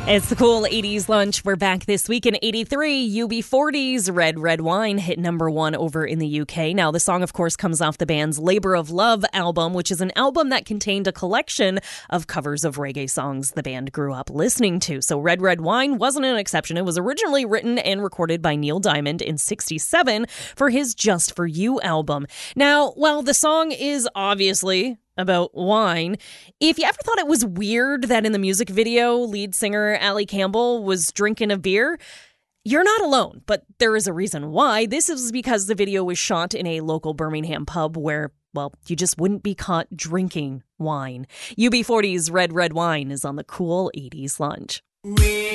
It's the cool 80s lunch. We're back this week in 83. UB40's Red Red Wine hit number one over in the UK. Now, the song, of course, comes off the band's Labor of Love album, which is an album that contained a collection of covers of reggae songs the band grew up listening to. So Red Red Wine wasn't an exception. It was originally written and recorded by Neil Diamond in 1967 for his Just For You album. Now, while the song is obviously about wine, if you ever thought it was weird that in the music video, lead singer Ali Campbell was drinking a beer, you're not alone, but there is a reason why. This is because the video was shot in a local Birmingham pub where, well, you just wouldn't be caught drinking wine. UB40's Red Red Wine is on the cool 80s lunch.